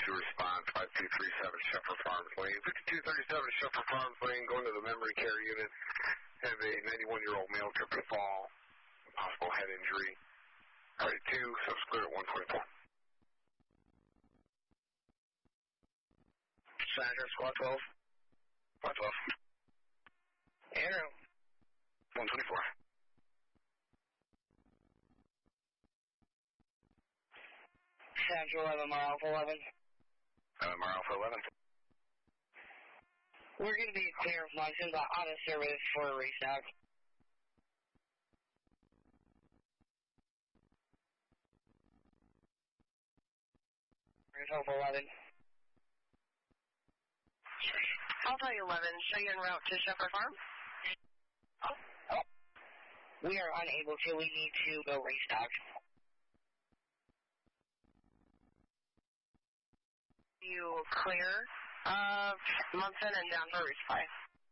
to respond, 5237 Shepherd Farms Lane. 5237 Shepherd Farms Lane, going to the memory care unit. Have a 91-year-old male trip and fall, possible head injury. Alright, 2, subsequent at 124. Sandra, squad 12. Squad 12. Arrow. 124. Central 11, Alpha 11. Alpha 11. We're going to be clear of Munson, but on a service for a restock. Alpha 11. Alpha 11, show you en route to Shepherd Farm. Oh. We are unable to. We need to go restock. You clear of Munson and down for resupply.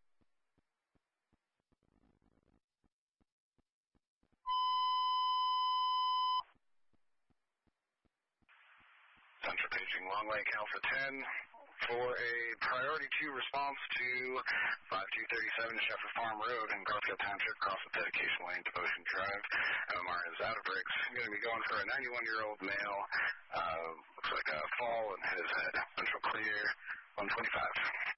Central paging Long Lake Alpha 10 for a priority 2 response to 5237 Shepherd Farm Road in Garfield Township, across the dedication lane to Ocean Drive. MMR is out of brakes. Going to be going for a 91-year-old male. Looks like a fall in his head. Central clear, 125.